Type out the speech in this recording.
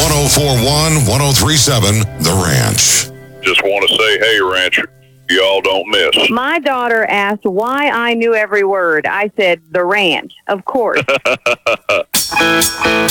1041, 1037, The Ranch. Just want to say, hey, Rancher, y'all don't miss. My daughter asked why I knew every word. I said, The Ranch, of course.